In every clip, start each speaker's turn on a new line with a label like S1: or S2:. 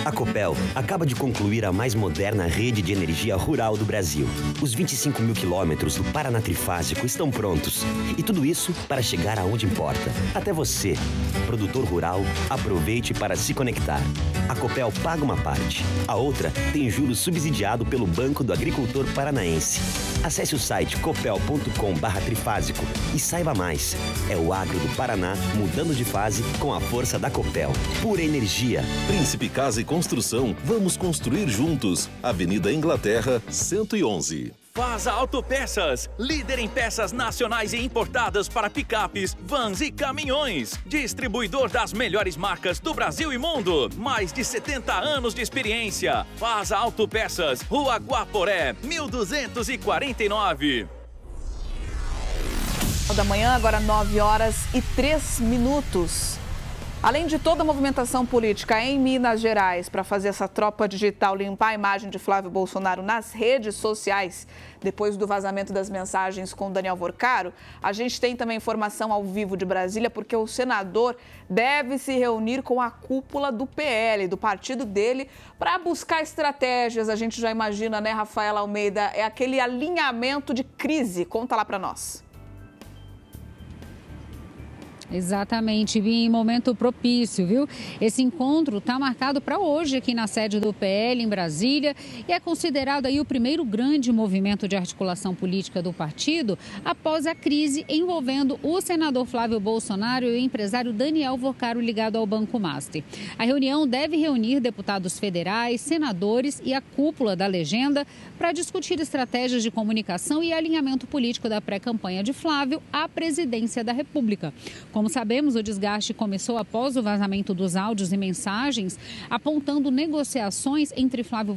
S1: A Copel acaba de concluir a mais moderna rede de energia rural do Brasil. Os 25 mil quilômetros do Paraná Trifásico estão prontos. E tudo isso para chegar aonde importa. Até você, produtor rural, aproveite para se conectar. A Copel paga uma parte. A outra tem juros subsidiado pelo Banco do Agricultor Paranaense. Acesse o site copel.com/trifásico e saiba mais. É o agro do Paraná mudando de fase com a força da Copel. Pura energia.
S2: Príncipe Casa e Construção, vamos construir juntos. Avenida Inglaterra, 111.
S3: Fasa Autopeças, líder em peças nacionais e importadas para picapes, vans e caminhões. Distribuidor das melhores marcas do Brasil e mundo. Mais de 70 anos de experiência. Fasa Autopeças, Rua Guaporé, 1249.
S4: Da manhã, agora 9h03. Além de toda a movimentação política em Minas Gerais para fazer essa tropa digital limpar a imagem de Flávio Bolsonaro nas redes sociais, depois do vazamento das mensagens com Daniel Worcaro, a gente tem também informação ao vivo de Brasília, porque o senador deve se reunir com a cúpula do PL, do partido dele, para buscar estratégias. A gente já imagina, né, Rafaela Almeida? É aquele alinhamento de crise. Conta lá para nós.
S5: Exatamente, em momento propício, viu? Esse encontro está marcado para hoje aqui na sede do PL em Brasília e é considerado aí o primeiro grande movimento de articulação política do partido após a crise envolvendo o senador Flávio Bolsonaro e o empresário Daniel Worcaro ligado ao Banco Master. A reunião deve reunir deputados federais, senadores e a cúpula da legenda para discutir estratégias de comunicação e alinhamento político da pré-campanha de Flávio à presidência da República. Como sabemos, o desgaste começou após o vazamento dos áudios e mensagens, apontando negociações entre Flávio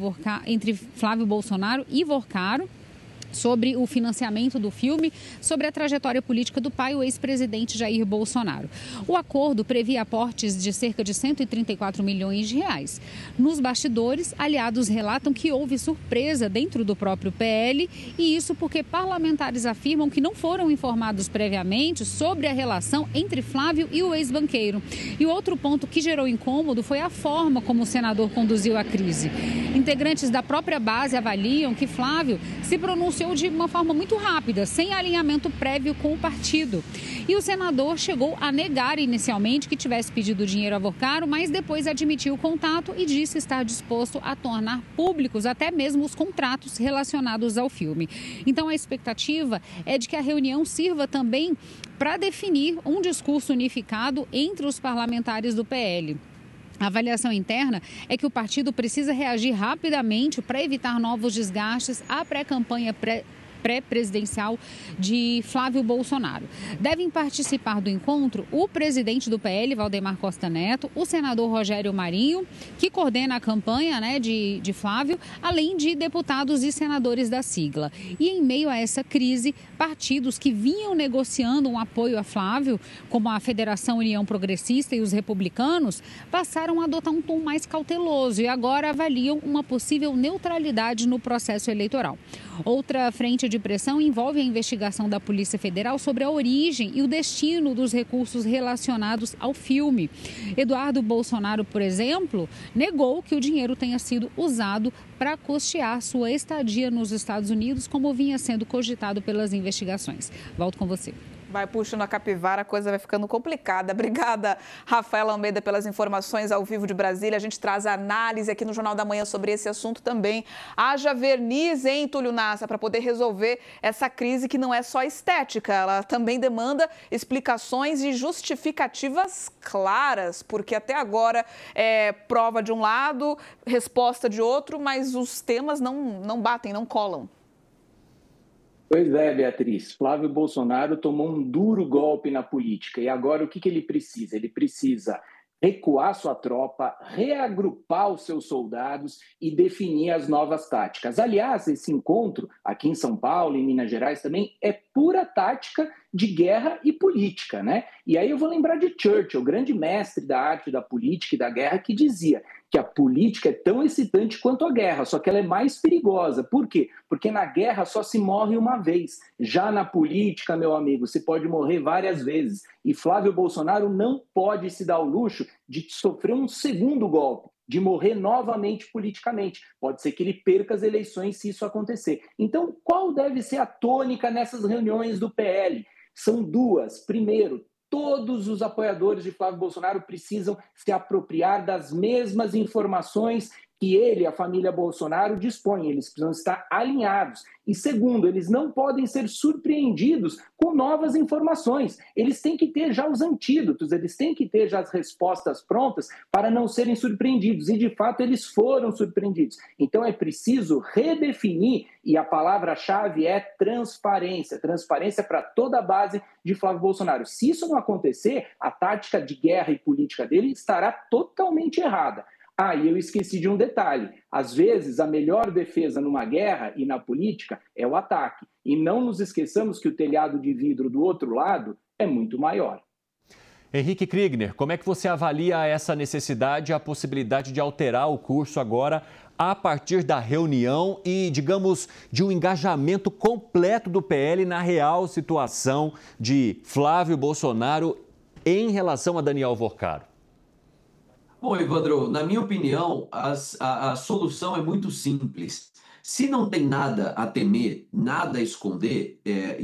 S5: Bolsonaro e Worcaro sobre o financiamento do filme, sobre a trajetória política do pai, o ex-presidente Jair Bolsonaro. O acordo previa aportes de cerca de 134 milhões de reais. Nos bastidores, aliados relatam que houve surpresa dentro do próprio PL, e isso porque parlamentares afirmam que não foram informados previamente sobre a relação entre Flávio e o ex-banqueiro. E o outro ponto que gerou incômodo foi a forma como o senador conduziu a crise. Integrantes da própria base avaliam que Flávio se pronunciou de uma forma muito rápida, sem alinhamento prévio com o partido. E o senador chegou a negar inicialmente que tivesse pedido dinheiro a Worcaro, mas depois admitiu o contato e disse estar disposto a tornar públicos até mesmo os contratos relacionados ao filme. Então a expectativa é de que a reunião sirva também para definir um discurso unificado entre os parlamentares do PL. A avaliação interna é que o partido precisa reagir rapidamente para evitar novos desgastes à pré-campanha pré-presidencial de Flávio Bolsonaro. Devem participar do encontro o presidente do PL, Valdemar Costa Neto, o senador Rogério Marinho, que coordena a campanha, de Flávio, além de deputados e senadores da sigla. E em meio a essa crise, partidos que vinham negociando um apoio a Flávio, como a Federação União Progressista e os republicanos, passaram a adotar um tom mais cauteloso e agora avaliam uma possível neutralidade no processo eleitoral. Outra frente de pressão envolve a investigação da Polícia Federal sobre a origem e o destino dos recursos relacionados ao filme. Eduardo Bolsonaro, por exemplo, negou que o dinheiro tenha sido usado para custear sua estadia nos Estados Unidos, como vinha sendo cogitado pelas investigações. Volto com você.
S4: Vai puxando a capivara, a coisa vai ficando complicada. Obrigada, Rafaela Almeida, pelas informações ao vivo de Brasília. A gente traz a análise aqui no Jornal da Manhã sobre esse assunto também. Haja verniz, hein, Túlio Nassa, para poder resolver essa crise que não é só estética. Ela também demanda explicações e justificativas claras, porque até agora é prova de um lado, resposta de outro, mas os temas não batem, não colam.
S6: Pois é, Beatriz. Flávio Bolsonaro tomou um duro golpe na política. E agora o que ele precisa? Ele precisa recuar sua tropa, reagrupar os seus soldados e definir as novas táticas. Aliás, esse encontro aqui em São Paulo, em Minas Gerais também, é pura tática de guerra e política, né? E aí eu vou lembrar de Churchill, o grande mestre da arte da política e da guerra, que dizia que a política é tão excitante quanto a guerra, só que ela é mais perigosa. Por quê? Porque na guerra só se morre uma vez. Já na política, meu amigo, se pode morrer várias vezes. E Flávio Bolsonaro não pode se dar o luxo de sofrer um segundo golpe, de morrer novamente politicamente. Pode ser que ele perca as eleições se isso acontecer. Então, qual deve ser a tônica nessas reuniões do PL? São duas. Primeiro, todos os apoiadores de Flávio Bolsonaro precisam se apropriar das mesmas informações que ele e a família Bolsonaro dispõem. Eles precisam estar alinhados. E segundo, eles não podem ser surpreendidos com novas informações. Eles têm que ter já os antídotos, eles têm que ter já as respostas prontas para não serem surpreendidos. E, de fato, eles foram surpreendidos. Então, é preciso redefinir, e a palavra-chave é transparência. Transparência para toda a base de Flávio Bolsonaro. Se isso não acontecer, a tática de guerra e política dele estará totalmente errada. Ah, e eu esqueci de um detalhe. Às vezes, a melhor defesa numa guerra e na política é o ataque. E não nos esqueçamos que o telhado de vidro do outro lado é muito maior.
S7: Henrique Kriegner, como é que você avalia essa necessidade e a possibilidade de alterar o curso agora a partir da reunião e, digamos, de um engajamento completo do PL na real situação de Flávio Bolsonaro em relação a Daniel Vorcaro?
S8: Bom, Evandro, na minha opinião, a solução é muito simples. Se não tem nada a temer, nada a esconder,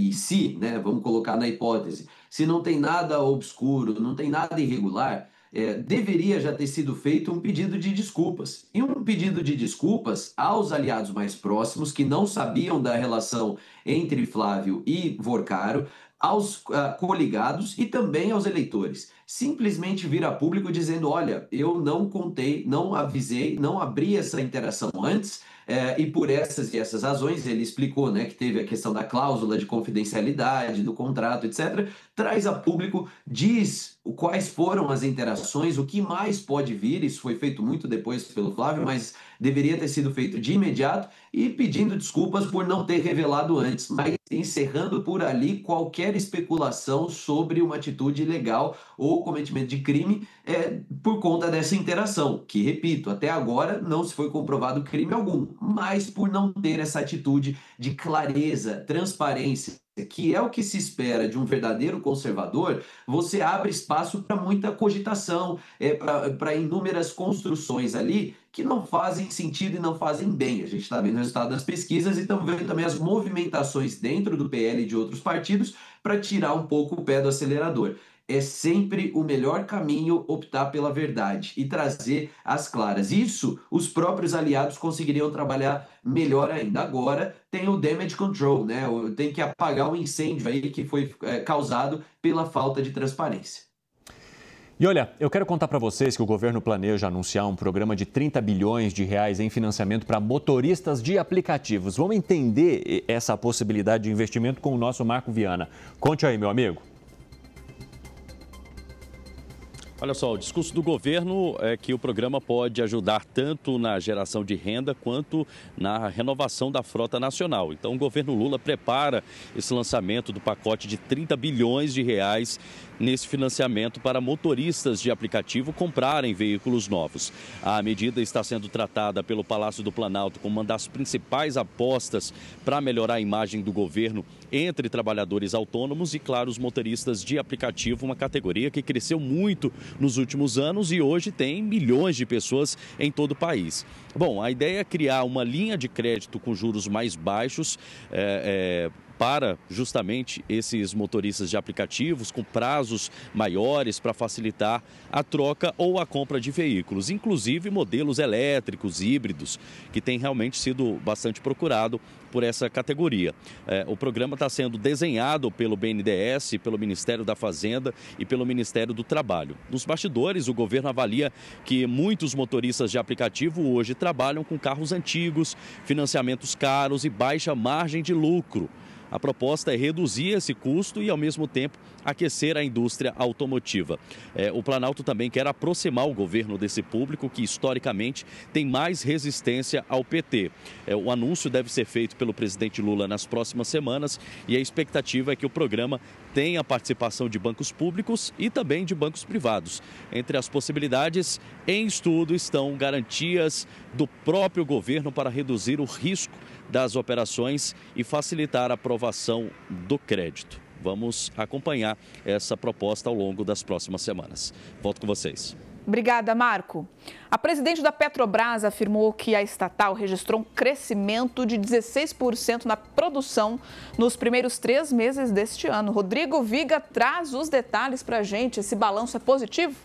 S8: vamos colocar na hipótese, se não tem nada obscuro, não tem nada irregular, deveria já ter sido feito um pedido de desculpas. E um pedido de desculpas aos aliados mais próximos que não sabiam da relação entre Flávio e Vorcaro, aos coligados e também aos eleitores. Simplesmente vir a público dizendo, olha, eu não contei, não avisei, não abri essa interação antes, e por essas e essas razões, ele explicou, né, que teve a questão da cláusula de confidencialidade, do contrato, etc., traz a público, diz quais foram as interações, o que mais pode vir, isso foi feito muito depois pelo Flávio, mas deveria ter sido feito de imediato, e pedindo desculpas por não ter revelado antes, mas encerrando por ali qualquer especulação sobre uma atitude ilegal ou cometimento de crime por conta dessa interação, que, repito, até agora não se foi comprovado crime algum, mas por não ter essa atitude de clareza, transparência, que é o que se espera de um verdadeiro conservador, você abre espaço para muita cogitação, para inúmeras construções ali que não fazem sentido e não fazem bem. A gente está vendo o resultado das pesquisas e estamos vendo também as movimentações dentro do PL e de outros partidos para tirar um pouco o pé do acelerador. É sempre o melhor caminho optar pela verdade e trazer as claras. Isso os próprios aliados conseguiriam trabalhar melhor ainda. Agora tem o damage control, né? Tem que apagar o incêndio aí que foi causado pela falta de transparência.
S7: E olha, eu quero contar para vocês que o governo planeja anunciar um programa de 30 bilhões de reais em financiamento para motoristas de aplicativos. Vamos entender essa possibilidade de investimento com o nosso Marco Viana. Conte aí, meu amigo.
S9: Olha só, o discurso do governo é que o programa pode ajudar tanto na geração de renda quanto na renovação da frota nacional. Então, o governo Lula prepara esse lançamento do pacote de 30 bilhões de reais nesse financiamento para motoristas de aplicativo comprarem veículos novos. A medida está sendo tratada pelo Palácio do Planalto como uma das principais apostas para melhorar a imagem do governo entre trabalhadores autônomos e, claro, os motoristas de aplicativo, uma categoria que cresceu muito nos últimos anos e hoje tem milhões de pessoas em todo o país. Bom, a ideia é criar uma linha de crédito com juros mais baixos para justamente esses motoristas de aplicativos com prazos maiores para facilitar a troca ou a compra de veículos, inclusive modelos elétricos, híbridos, que tem realmente sido bastante procurado por essa categoria. O programa está sendo desenhado pelo BNDES, pelo Ministério da Fazenda e pelo Ministério do Trabalho. Nos bastidores, o governo avalia que muitos motoristas de aplicativo hoje trabalham com carros antigos, financiamentos caros e baixa margem de lucro. A proposta é reduzir esse custo e, ao mesmo tempo, aquecer a indústria automotiva. O Planalto também quer aproximar o governo desse público que, historicamente, tem mais resistência ao PT. O anúncio deve ser feito pelo presidente Lula nas próximas semanas e a expectativa é que o programa tenha a participação de bancos públicos e também de bancos privados. Entre as possibilidades em estudo estão garantias do próprio governo para reduzir o risco das operações e facilitar a aprovação do crédito. Vamos acompanhar essa proposta ao longo das próximas semanas. Volto com vocês.
S4: Obrigada, Marco. A presidente da Petrobras afirmou que a estatal registrou um crescimento de 16% na produção nos primeiros 3 meses deste ano. Rodrigo Viga traz os detalhes para a gente. Esse balanço é positivo?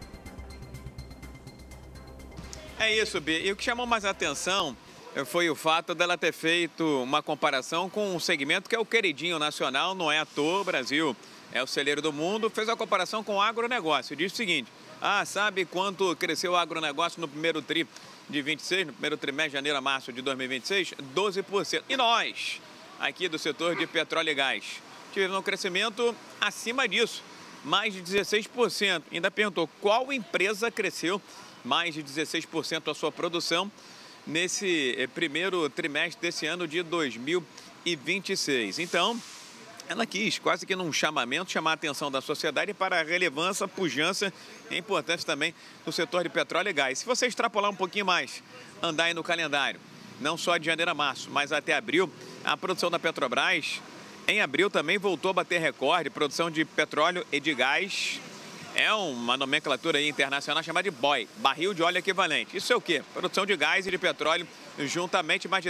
S10: É isso, Bia. E o que chamou mais atenção foi o fato dela ter feito uma comparação com um segmento que é o queridinho nacional, não é à toa, o Brasil é o celeiro do mundo, fez a comparação com o agronegócio. Diz o seguinte: sabe quanto cresceu o agronegócio no primeiro tri de 26, no primeiro trimestre de janeiro a março de 2026? 12%. E nós, aqui do setor de petróleo e gás, tivemos um crescimento acima disso, mais de 16%. Ainda perguntou qual empresa cresceu mais de 16% a sua produção nesse primeiro trimestre desse ano de 2026. Então, ela quis, quase que num chamamento, chamar a atenção da sociedade para a relevância, pujança e importância também do setor de petróleo e gás. Se você extrapolar um pouquinho mais, andar aí no calendário, não só de janeiro a março, mas até abril, a produção da Petrobras, em abril também voltou a bater recorde, produção de petróleo e de gás. É uma nomenclatura aí internacional chamada de BOE, barril de óleo equivalente. Isso é o quê? Produção de gás e de petróleo, juntamente mais de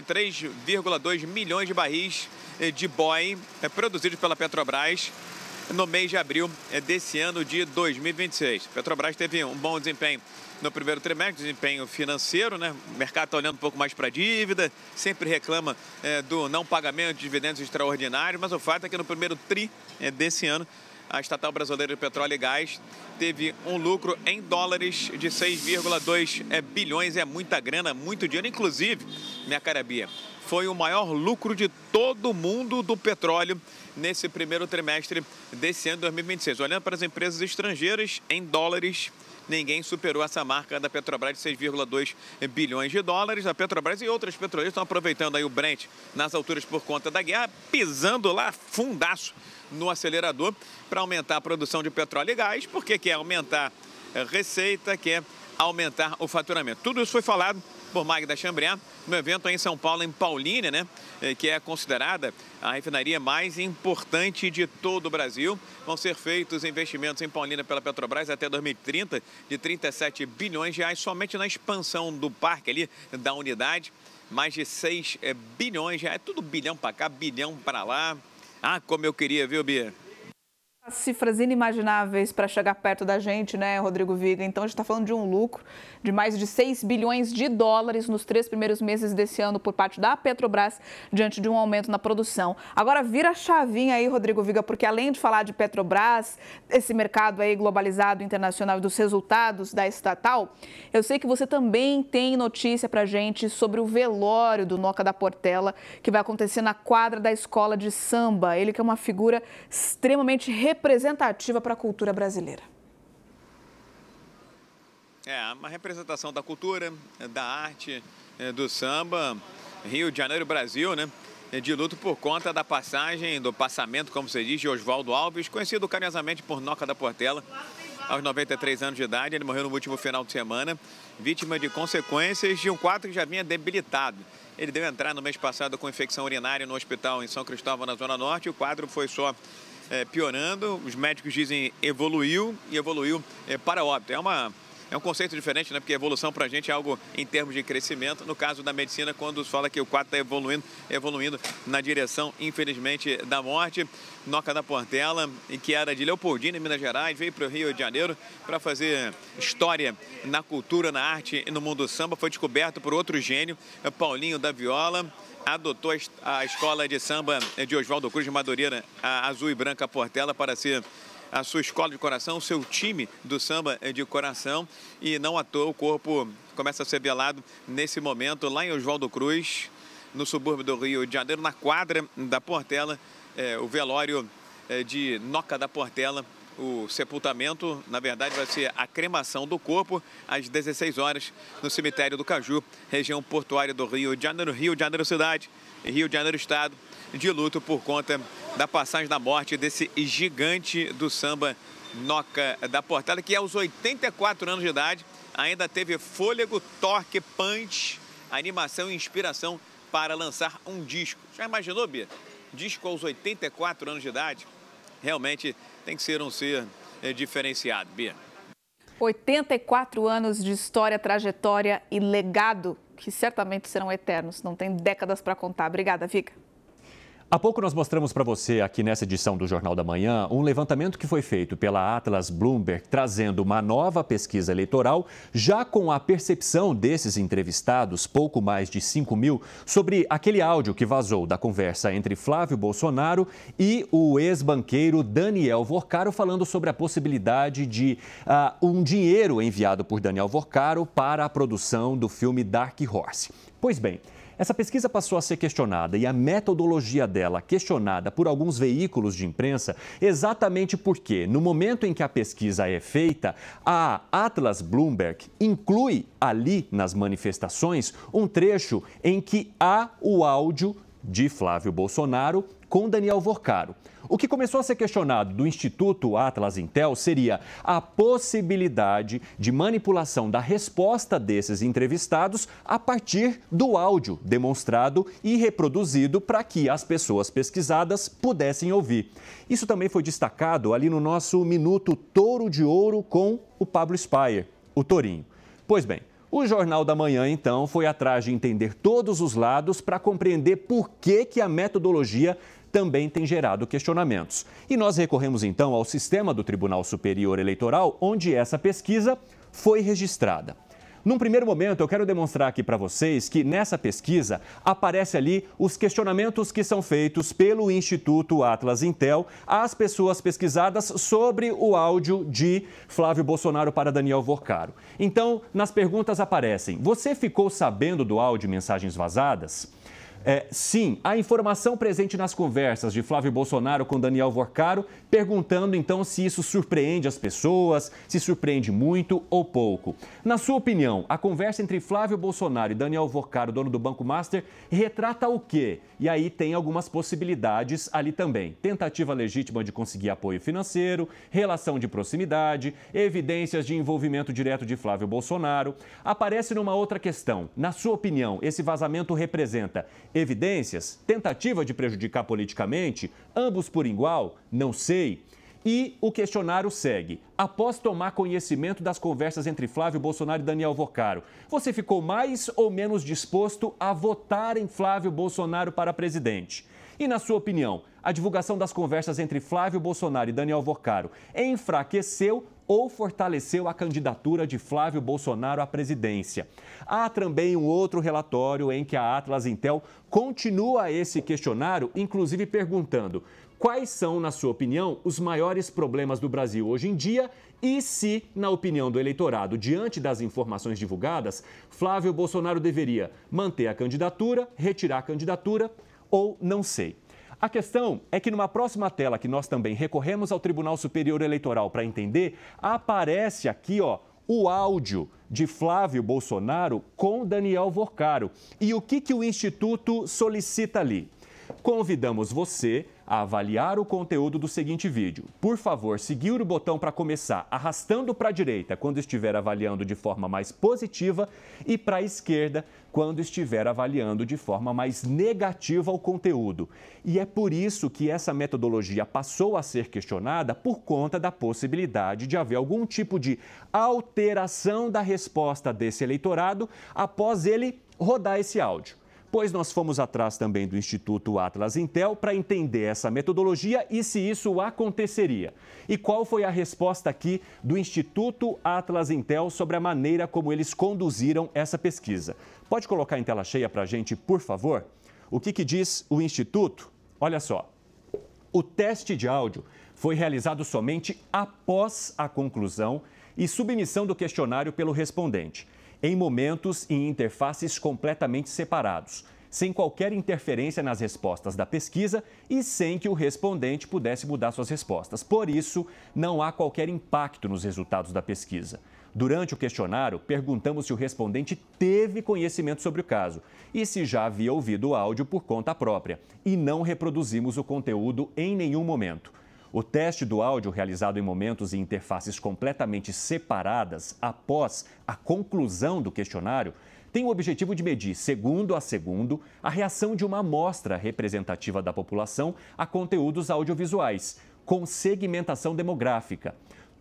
S10: 3,2 milhões de barris de BOE produzidos pela Petrobras no mês de abril desse ano de 2026. A Petrobras teve um bom desempenho no primeiro trimestre, desempenho financeiro, né? O mercado está olhando um pouco mais para a dívida, sempre reclama do não pagamento de dividendos extraordinários, mas o fato é que no primeiro tri desse ano, a estatal brasileira de petróleo e gás teve um lucro em dólares de 6,2 bilhões. É muita grana, muito dinheiro. Inclusive, minha cara Bia, foi o maior lucro de todo o mundo do petróleo nesse primeiro trimestre desse ano de 2026. Olhando para as empresas estrangeiras, em dólares, ninguém superou essa marca da Petrobras de 6,2 bilhões de dólares. A Petrobras e outras petroleiras estão aproveitando aí o Brent nas alturas por conta da guerra, pisando lá fundaço no acelerador para aumentar a produção de petróleo e gás, porque quer aumentar a receita, quer aumentar o faturamento. Tudo isso foi falado por Magda Chambriard no evento em São Paulo, em Paulínia, né? Que é considerada a refinaria mais importante de todo o Brasil. Vão ser feitos investimentos em Paulínia pela Petrobras até 2030 de 37 bilhões de reais somente na expansão do parque ali, da unidade. Mais de 6 bilhões de reais, tudo bilhão para cá, bilhão para lá. Como eu queria, viu, Bia?
S4: Cifras inimagináveis para chegar perto da gente, né, Rodrigo Viga? Então, a gente está falando de um lucro de mais de 6 bilhões de dólares nos 3 primeiros meses desse ano por parte da Petrobras, diante de um aumento na produção. Agora, vira a chavinha aí, Rodrigo Viga, porque além de falar de Petrobras, esse mercado aí globalizado, internacional e dos resultados da estatal, eu sei que você também tem notícia para a gente sobre o velório do Noca da Portela, que vai acontecer na quadra da escola de samba. Ele que é uma figura extremamente representativa para a cultura brasileira.
S10: Uma representação da cultura, da arte, do samba, Rio de Janeiro, Brasil, né? De luto por conta da passagem, do passamento, como você diz, de Oswaldo Alves, conhecido carinhosamente por Noca da Portela. Aos 93 anos de idade, ele morreu no último final de semana, vítima de consequências de um quadro que já vinha debilitado. Ele deu entrada no mês passado com infecção urinária no hospital em São Cristóvão, na Zona Norte, e o quadro foi só piorando. Os médicos dizem evoluiu para óbito. É um conceito diferente, né? Porque evolução para a gente é algo em termos de crescimento. No caso da medicina, quando fala que o quadro está evoluindo na direção, infelizmente, da morte. Noca da Portela, que era de Leopoldina, em Minas Gerais, veio para o Rio de Janeiro para fazer história na cultura, na arte e no mundo do samba. Foi descoberto por outro gênio, Paulinho da Viola. Adotou a escola de samba de Oswaldo Cruz de Madureira, a Azul e Branca Portela, para ser a sua escola de coração, o seu time do samba de coração. E não à toa o corpo começa a ser velado nesse momento lá em Oswaldo Cruz, no subúrbio do Rio de Janeiro, na quadra da Portela, o velório de Noca da Portela. O sepultamento, na verdade, vai ser a cremação do corpo às 16 horas no cemitério do Caju, região portuária do Rio de Janeiro cidade, Rio de Janeiro estado, de luto por conta da passagem da morte desse gigante do samba, Noca da Portela, que aos 84 anos de idade ainda teve fôlego, torque, punch, animação e inspiração para lançar um disco. Já imaginou, Bia? Disco aos 84 anos de idade? Realmente tem que ser um ser diferenciado, Bia.
S4: 84 anos de história, trajetória e legado que certamente serão eternos. Não tem décadas para contar. Obrigada, Vika.
S7: Há pouco nós mostramos para você, aqui nessa edição do Jornal da Manhã, um levantamento que foi feito pela Atlas Bloomberg, trazendo uma nova pesquisa eleitoral, já com a percepção desses entrevistados, pouco mais de 5 mil, sobre aquele áudio que vazou da conversa entre Flávio Bolsonaro e o ex-banqueiro Daniel Vorcaro, falando sobre a possibilidade de um dinheiro enviado por Daniel Vorcaro para a produção do filme Dark Horse. Pois bem, essa pesquisa passou a ser questionada e a metodologia dela questionada por alguns veículos de imprensa, exatamente porque, no momento em que a pesquisa é feita, a Atlas Bloomberg inclui ali nas manifestações um trecho em que há o áudio de Flávio Bolsonaro com Daniel Vorcaro. O que começou a ser questionado do Instituto Atlas Intel seria a possibilidade de manipulação da resposta desses entrevistados a partir do áudio demonstrado e reproduzido para que as pessoas pesquisadas pudessem ouvir. Isso também foi destacado ali no nosso Minuto Touro de Ouro com o Pablo Spyer, o Tourinho. Pois bem, o Jornal da Manhã, então, foi atrás de entender todos os lados para compreender por que a metodologia também tem gerado questionamentos. E nós recorremos, então, ao sistema do Tribunal Superior Eleitoral, onde essa pesquisa foi registrada. Num primeiro momento, eu quero demonstrar aqui para vocês que nessa pesquisa aparece ali os questionamentos que são feitos pelo Instituto Atlas Intel às pessoas pesquisadas sobre o áudio de Flávio Bolsonaro para Daniel Vorcaro. Então, nas perguntas aparecem: você ficou sabendo do áudio e mensagens vazadas? Sim, a informação presente nas conversas de Flávio Bolsonaro com Daniel Vorcaro, perguntando então se isso surpreende as pessoas, se surpreende muito ou pouco. Na sua opinião, a conversa entre Flávio Bolsonaro e Daniel Vorcaro, dono do Banco Master, retrata o quê? E aí tem algumas possibilidades ali também. Tentativa legítima de conseguir apoio financeiro, relação de proximidade, evidências de envolvimento direto de Flávio Bolsonaro. Aparece numa outra questão. Na sua opinião, esse vazamento representa evidências, tentativa de prejudicar politicamente, ambos por igual, não sei. E o questionário segue. Após tomar conhecimento das conversas entre Flávio Bolsonaro e Daniel Vorcaro, você ficou mais ou menos disposto a votar em Flávio Bolsonaro para presidente? E, na sua opinião, a divulgação das conversas entre Flávio Bolsonaro e Daniel Vorcaro enfraqueceu ou fortaleceu a candidatura de Flávio Bolsonaro à presidência? Há também um outro relatório em que a Atlas Intel continua esse questionário, inclusive perguntando quais são, na sua opinião, os maiores problemas do Brasil hoje em dia e se, na opinião do eleitorado, diante das informações divulgadas, Flávio Bolsonaro deveria manter a candidatura, retirar a candidatura ou não sei. A questão é que numa próxima tela que nós também recorremos ao Tribunal Superior Eleitoral para entender, aparece aqui, o áudio de Flávio Bolsonaro com Daniel Vorcaro. E o que o Instituto solicita ali? Convidamos você a avaliar o conteúdo do seguinte vídeo. Por favor, seguir o botão para começar arrastando para a direita quando estiver avaliando de forma mais positiva e para a esquerda quando estiver avaliando de forma mais negativa o conteúdo. E é por isso que essa metodologia passou a ser questionada por conta da possibilidade de haver algum tipo de alteração da resposta desse eleitorado após ele rodar esse áudio. Pois nós fomos atrás também do Instituto Atlas Intel para entender essa metodologia e se isso aconteceria. E qual foi a resposta aqui do Instituto Atlas Intel sobre a maneira como eles conduziram essa pesquisa? Pode colocar em tela cheia para a gente, por favor? O que diz o Instituto? Olha só, o teste de áudio foi realizado somente após a conclusão e submissão do questionário pelo respondente, em momentos e interfaces completamente separados, sem qualquer interferência nas respostas da pesquisa e sem que o respondente pudesse mudar suas respostas. Por isso, não há qualquer impacto nos resultados da pesquisa. Durante o questionário, perguntamos se o respondente teve conhecimento sobre o caso e se já havia ouvido o áudio por conta própria, e não reproduzimos o conteúdo em nenhum momento. O teste do áudio, realizado em momentos e interfaces completamente separadas após a conclusão do questionário, tem o objetivo de medir, segundo a segundo, a reação de uma amostra representativa da população a conteúdos audiovisuais, com segmentação demográfica.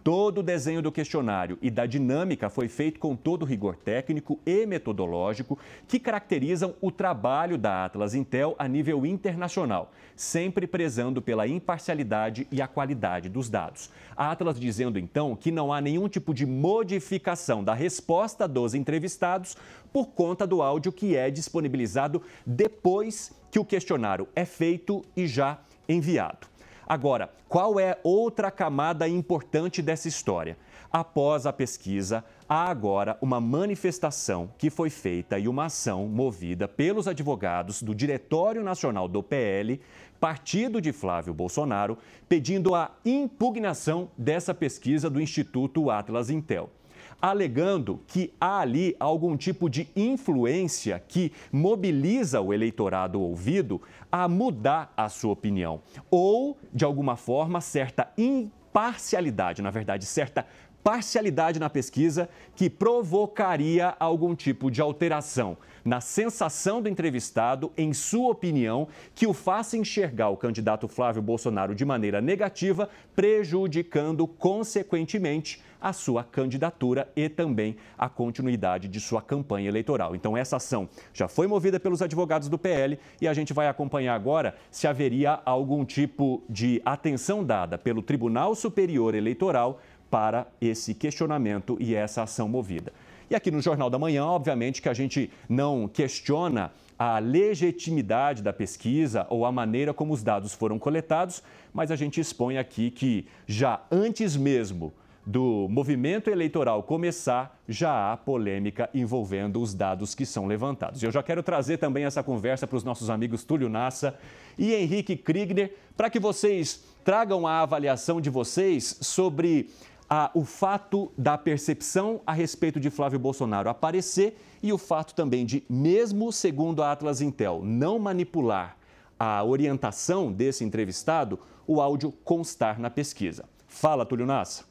S7: Todo o desenho do questionário e da dinâmica foi feito com todo o rigor técnico e metodológico que caracterizam o trabalho da Atlas Intel a nível internacional, sempre prezando pela imparcialidade e a qualidade dos dados. A Atlas dizendo, então, que não há nenhum tipo de modificação da resposta dos entrevistados por conta do áudio que é disponibilizado depois que o questionário é feito e já enviado. Agora, qual é outra camada importante dessa história? Após a pesquisa, há agora uma manifestação que foi feita e uma ação movida pelos advogados do Diretório Nacional do PL, partido de Flávio Bolsonaro, pedindo a impugnação dessa pesquisa do Instituto Atlas Intel, alegando que há ali algum tipo de influência que mobiliza o eleitorado ouvido a mudar a sua opinião. Ou, de alguma forma, certa imparcialidade, na verdade, certa parcialidade na pesquisa que provocaria algum tipo de alteração na sensação do entrevistado, em sua opinião, que o faça enxergar o candidato Flávio Bolsonaro de maneira negativa, prejudicando, consequentemente, a sua candidatura e também a continuidade de sua campanha eleitoral. Então, essa ação já foi movida pelos advogados do PL e a gente vai acompanhar agora se haveria algum tipo de atenção dada pelo Tribunal Superior Eleitoral para esse questionamento e essa ação movida. E aqui no Jornal da Manhã, obviamente que a gente não questiona a legitimidade da pesquisa ou a maneira como os dados foram coletados, mas a gente expõe aqui que já antes mesmo do movimento eleitoral começar, já há polêmica envolvendo os dados que são levantados. Eu já quero trazer também essa conversa para os nossos amigos Túlio Nassa e Henrique Kriegner, para que vocês tragam a avaliação de vocês sobre o fato da percepção a respeito de Flávio Bolsonaro aparecer e o fato também de, mesmo segundo a Atlas Intel, não manipular a orientação desse entrevistado, o áudio constar na pesquisa. Fala, Túlio Nassa.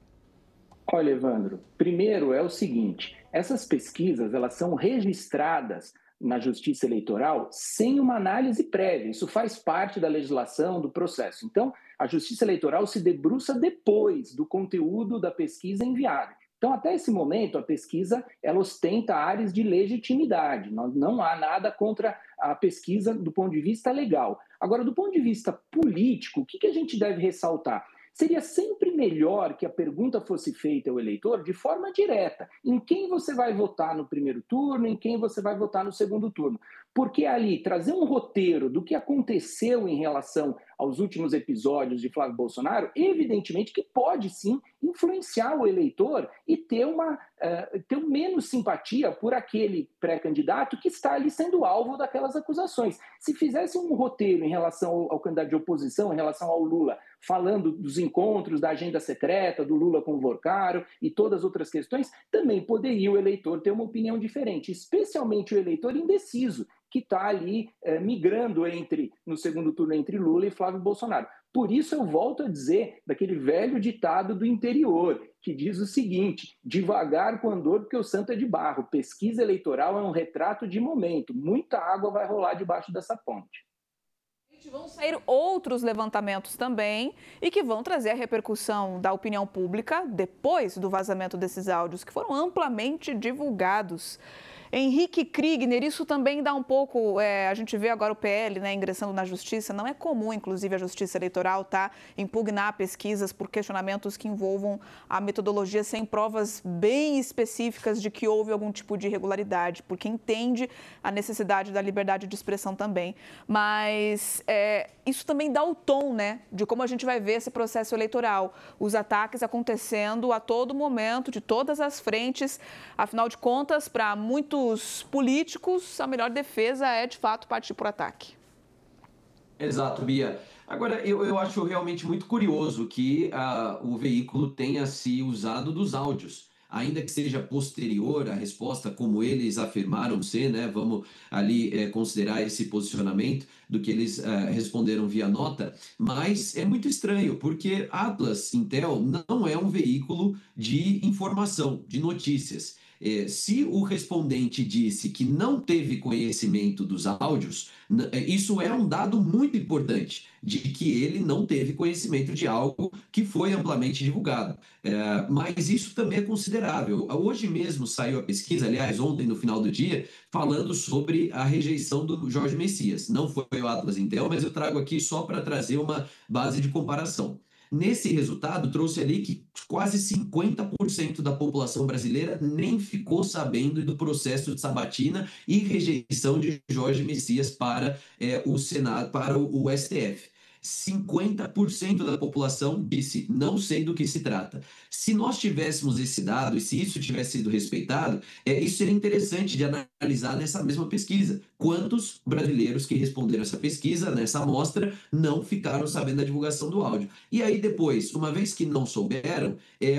S6: Olha, Evandro, primeiro é o seguinte, essas pesquisas elas são registradas na Justiça Eleitoral sem uma análise prévia. Isso faz parte da legislação, do processo. Então, a Justiça Eleitoral se debruça depois do conteúdo da pesquisa enviada. Então, até esse momento, a pesquisa ela ostenta áreas de legitimidade. Não há nada contra a pesquisa do ponto de vista legal. Agora, do ponto de vista político, o que a gente deve ressaltar? Seria sempre melhor que a pergunta fosse feita ao eleitor de forma direta. Em quem você vai votar no primeiro turno, em quem você vai votar no segundo turno. Porque ali, trazer um roteiro do que aconteceu em relação aos últimos episódios de Flávio Bolsonaro, evidentemente que pode sim influenciar o eleitor e ter menos simpatia por aquele pré-candidato que está ali sendo alvo daquelas acusações. Se fizesse um roteiro em relação ao candidato de oposição, em relação ao Lula, falando dos encontros, da agenda secreta, do Lula com o Vorcaro e todas as outras questões, também poderia o eleitor ter uma opinião diferente, especialmente o eleitor indeciso, que está ali migrando no segundo turno entre Lula e Flávio Bolsonaro. Por isso eu volto a dizer daquele velho ditado do interior, que diz o seguinte: devagar com andor porque o santo é de barro. Pesquisa eleitoral é um retrato de momento. Muita água vai rolar debaixo dessa ponte.
S4: Vão sair outros levantamentos também e que vão trazer a repercussão da opinião pública depois do vazamento desses áudios, que foram amplamente divulgados. Henrique Kriegner, isso também dá um pouco, a gente vê agora o PL, né, ingressando na justiça, não é comum, inclusive, a justiça eleitoral impugnar pesquisas por questionamentos que envolvam a metodologia sem provas bem específicas de que houve algum tipo de irregularidade, porque entende a necessidade da liberdade de expressão também. Mas isso também dá o tom, né, de como a gente vai ver esse processo eleitoral. Os ataques acontecendo a todo momento, de todas as frentes, afinal de contas, para muitos políticos, a melhor defesa é, de fato, partir por ataque.
S8: Exato, Bia. Agora, eu acho realmente muito curioso que o veículo tenha se usado dos áudios, ainda que seja posterior à resposta, como eles afirmaram ser, né? Vamos ali considerar esse posicionamento do que eles responderam via nota, mas é muito estranho, porque Atlas Intel não é um veículo de informação, de notícias. Se o respondente disse que não teve conhecimento dos áudios, isso é um dado muito importante, de que ele não teve conhecimento de algo que foi amplamente divulgado. Mas isso também é considerável. Hoje mesmo saiu a pesquisa, aliás, ontem no final do dia, falando sobre a rejeição do Jorge Messias. Não foi o Atlas Intel, mas eu trago aqui só para trazer uma base de comparação. Nesse resultado, trouxe ali que quase 50% da população brasileira nem ficou sabendo do processo de sabatina e rejeição de Jorge Messias para o Senado, para o STF. 50% da população disse, não sei do que se trata. Se nós tivéssemos esse dado e se isso tivesse sido respeitado, isso seria interessante de analisar nessa mesma pesquisa. Quantos brasileiros que responderam essa pesquisa, nessa amostra, não ficaram sabendo da divulgação do áudio? E aí depois, uma vez que não souberam,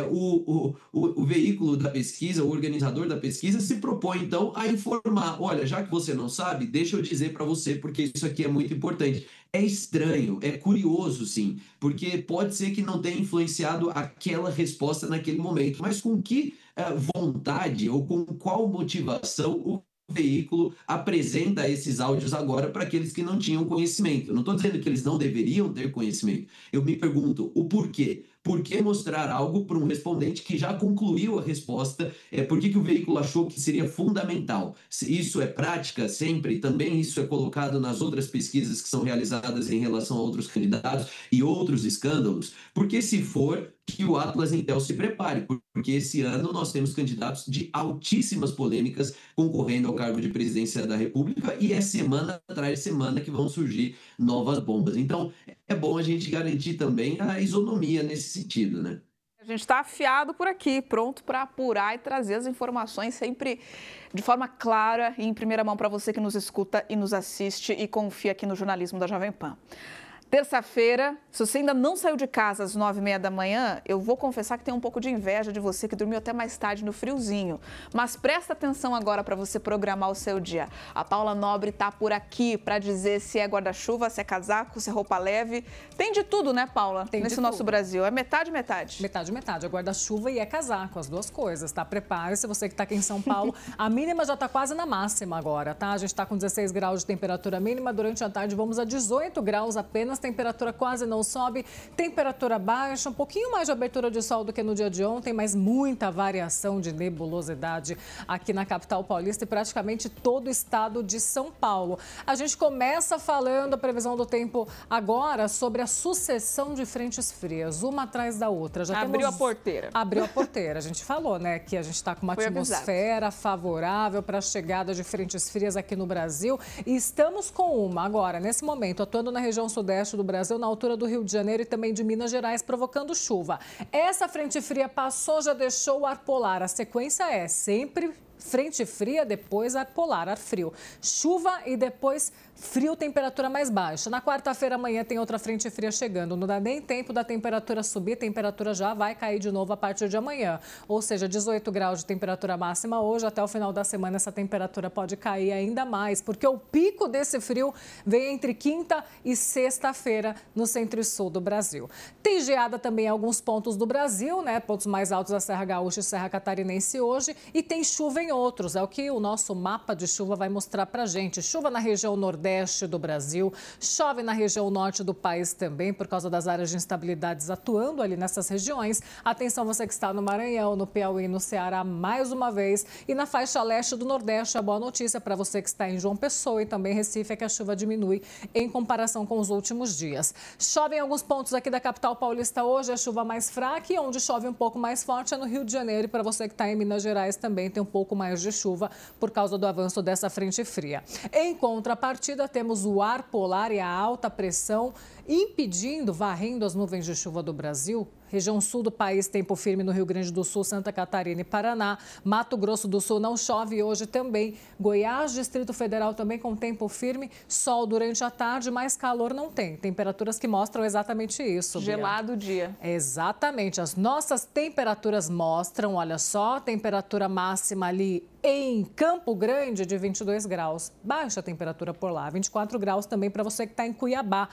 S8: o veículo da pesquisa, o organizador da pesquisa, se propõe então a informar. Olha, já que você não sabe, deixa eu dizer para você, porque isso aqui é muito importante. É estranho, é curioso, sim, porque pode ser que não tenha influenciado aquela resposta naquele momento, mas com que vontade ou com qual motivação o veículo apresenta esses áudios agora para aqueles que não tinham conhecimento? Eu não estou dizendo que eles não deveriam ter conhecimento, eu me pergunto o porquê. Por que mostrar algo para um respondente que já concluiu a resposta? Por que o veículo achou que seria fundamental? Se isso é prática sempre, também isso é colocado nas outras pesquisas que são realizadas em relação a outros candidatos e outros escândalos? Porque se for, que o Atlas Intel se prepare, porque esse ano nós temos candidatos de altíssimas polêmicas concorrendo ao cargo de presidência da República e é semana atrás de semana que vão surgir novas bombas. Então, é bom a gente garantir também a isonomia nesse sentido, né?
S4: A gente está afiado por aqui, pronto para apurar e trazer as informações sempre de forma clara e em primeira mão para você que nos escuta e nos assiste e confia aqui no jornalismo da Jovem Pan. Terça-feira, se você ainda não saiu de casa às 9h30 da manhã, eu vou confessar que tenho um pouco de inveja de você que dormiu até mais tarde no friozinho. Mas presta atenção agora para você programar o seu dia. A Paula Nobre está por aqui para dizer se é guarda-chuva, se é casaco, se é roupa leve. Tem de tudo, né, Paula?
S11: Tem
S4: nesse
S11: de
S4: nosso
S11: tudo.
S4: Brasil. É metade, metade.
S11: Metade, metade. É guarda-chuva e é casaco, as duas coisas, tá? Prepare-se, você que está aqui em São Paulo. A mínima já está quase na máxima agora, tá? A gente está com 16 graus de temperatura mínima. Durante a tarde vamos a 18 graus apenas. Temperatura quase não sobe, temperatura baixa, um pouquinho mais de abertura de sol do que no dia de ontem, mas muita variação de nebulosidade aqui na capital paulista e praticamente todo o estado de São Paulo. A gente começa falando a previsão do tempo agora sobre a sucessão de frentes frias, uma atrás da outra. Já
S4: Abriu a porteira.
S11: Abriu a porteira. A gente falou, né, que a gente está com uma atmosfera favorável para a chegada de frentes frias aqui no Brasil e estamos com uma agora, nesse momento, atuando na região sudeste do Brasil, na altura do Rio de Janeiro e também de Minas Gerais, provocando chuva. Essa frente fria passou, já deixou o ar polar. A sequência é sempre frente fria, depois ar polar, ar frio. Chuva e depois frio, temperatura mais baixa. Na quarta-feira, amanhã, tem outra frente fria chegando. Não dá nem tempo da temperatura subir, a temperatura já vai cair de novo a partir de amanhã. Ou seja, 18 graus de temperatura máxima hoje, até o final da semana essa temperatura pode cair ainda mais, porque o pico desse frio vem entre quinta e sexta-feira no centro e sul do Brasil. Tem geada também em alguns pontos do Brasil, né? Pontos mais altos da Serra Gaúcha e Serra Catarinense hoje, e tem chuva em outros. É o que o nosso mapa de chuva vai mostrar pra gente. Chuva na região nordeste do Brasil, chove na região norte do país também, por causa das áreas de instabilidades atuando ali nessas regiões. Atenção você que está no Maranhão, no Piauí, no Ceará, mais uma vez. E na faixa leste do Nordeste, a boa notícia para você que está em João Pessoa e também Recife é que a chuva diminui em comparação com os últimos dias. Chove em alguns pontos aqui da capital paulista hoje, a chuva mais fraca, e onde chove um pouco mais forte é no Rio de Janeiro. E para você que está em Minas Gerais também tem um pouco mais de chuva por causa do avanço dessa frente fria. Em contrapartida, temos o ar polar e a alta pressão impedindo, varrendo as nuvens de chuva do Brasil. Região sul do país, tempo firme no Rio Grande do Sul, Santa Catarina e Paraná. Mato Grosso do Sul não chove hoje também. Goiás, Distrito Federal também com tempo firme. Sol durante a tarde, mas calor não tem. Temperaturas que mostram exatamente isso.
S4: Gelado o dia.
S11: Exatamente. As nossas temperaturas mostram, olha só, temperatura máxima ali em Campo Grande de 22 graus. Baixa a temperatura por lá. 24 graus também para você que está em Cuiabá.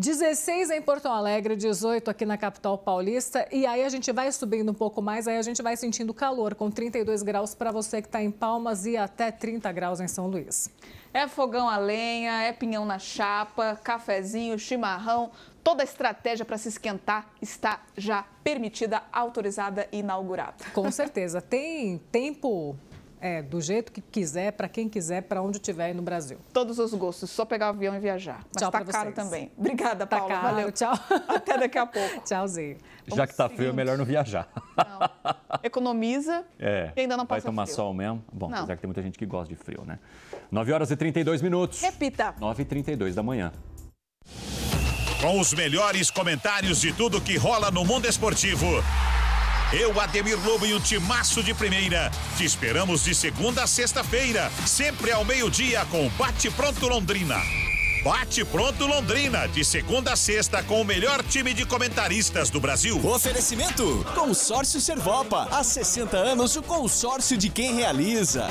S11: 16 em Porto Alegre, 18 aqui na capital paulista. E aí a gente vai subindo um pouco mais, aí a gente vai sentindo calor, com 32 graus para você que está em Palmas e até 30 graus em São Luís.
S4: É fogão a lenha, é pinhão na chapa, cafezinho, chimarrão. Toda a estratégia para se esquentar está já permitida, autorizada e inaugurada.
S11: Com certeza. Tem tempo do jeito que quiser, para quem quiser, para onde estiver aí no Brasil.
S4: Todos os gostos, só pegar o avião e viajar. Mas
S11: tchau,
S4: tá caro também. Obrigada, Paula.
S11: Tá caro,
S4: valeu.
S11: Tchau.
S4: Até daqui a pouco.
S11: Tchauzinho.
S7: Já que tá frio, é melhor não viajar.
S4: Não. Economiza e ainda não passa
S7: vai tomar
S4: frio.
S7: sol mesmo? Bom,
S4: não.
S7: apesar que tem muita gente que gosta de frio, né? 9h32.
S4: Repita.
S7: 9h32 da manhã.
S12: Com os melhores comentários de tudo que rola no mundo esportivo. Eu, Ademir Lobo e um timaço de primeira. Te esperamos de segunda a sexta-feira, sempre ao meio-dia com Bate Pronto Londrina. Bate Pronto Londrina, de segunda a sexta com o melhor time de comentaristas do Brasil.
S13: Oferecimento: Consórcio Servopa. Há 60 anos, o consórcio de quem realiza.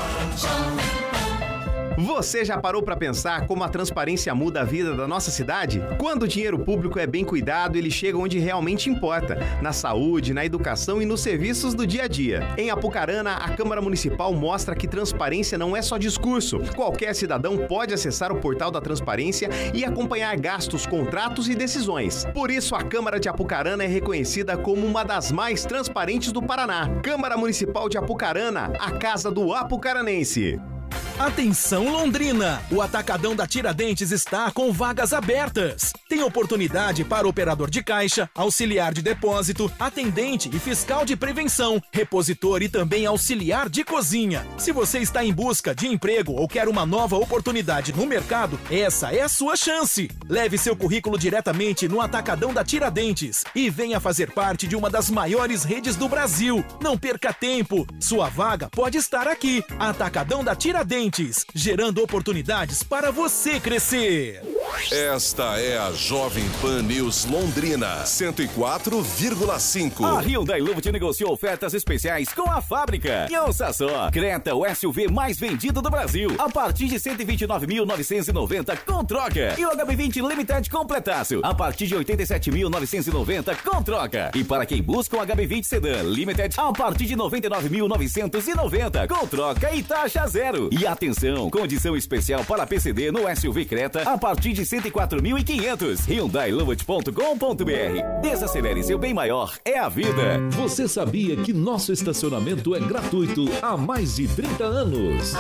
S14: Você já parou para pensar como a transparência muda a vida da nossa cidade? Quando o dinheiro público é bem cuidado, ele chega onde realmente importa, na saúde, na educação e nos serviços do dia a dia. Em Apucarana, a Câmara Municipal mostra que transparência não é só discurso. Qualquer cidadão pode acessar o portal da transparência e acompanhar gastos, contratos e decisões. Por isso, a Câmara de Apucarana é reconhecida como uma das mais transparentes do Paraná. Câmara Municipal de Apucarana, a casa do apucaranense.
S15: Atenção Londrina! O Atacadão da Tiradentes está com vagas abertas. Tem oportunidade para operador de caixa, auxiliar de depósito, atendente e fiscal de prevenção, repositor e também auxiliar de cozinha. Se você está em busca de emprego ou quer uma nova oportunidade no mercado, essa é a sua chance. Leve seu currículo diretamente no Atacadão da Tiradentes e venha fazer parte de uma das maiores redes do Brasil. Não perca tempo, sua vaga pode estar aqui. Atacadão da Tiradentes, gerando oportunidades para você crescer.
S2: Esta é a Jovem Pan News Londrina, 104,5.
S16: A Hyundai Luft negociou ofertas especiais com a fábrica. E ouça só, Creta, o SUV mais vendido do Brasil, a partir de 129.990 com troca. E o HB20 Limited completaço, a partir de 87.990 com troca. E para quem busca um HB20 Sedan Limited, a partir de 99.990 com troca e taxa zero. E atenção, condição especial para PCD no SUV Creta, a partir de 104.500. HyundaiLuft.com.br. Desacelere seu bem maior, é a vida.
S17: Você sabia que nosso estacionamento é gratuito há mais de 30 anos?